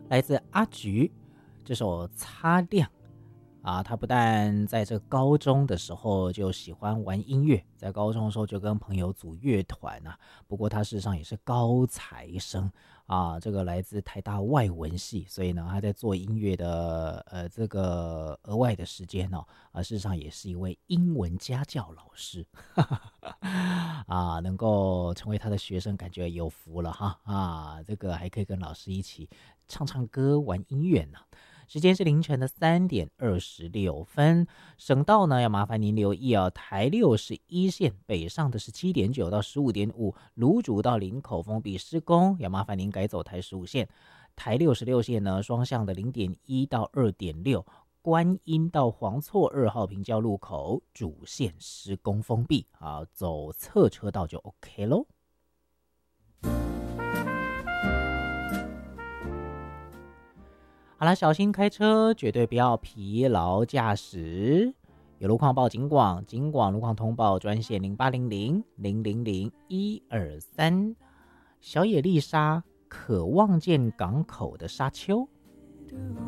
来自阿菊这首《擦亮》他不但在这高中的时候就喜欢玩音乐，在高中的时候就跟朋友组乐团不过他事实上也是高材生这个来自台大外文系，所以呢他在做音乐的这个额外的时间事实上也是一位英文家教老师能够成为他的学生，感觉有福了这个还可以跟老师一起唱唱歌玩音乐呢。时间是凌晨的3:26，省道呢要麻烦您留意台61线北上的17.9到15.5，芦竹到林口封闭施工，要麻烦您改走台15线。台66线呢双向的0.1到2.6，观音到黄错2号平交路口主线施工封闭走侧车道就 OK 咯。好了，小心开车，绝对不要疲劳驾驶。有路况报警广，警广路况通报专线0800-000-123。小野丽莎渴望见港口的沙丘。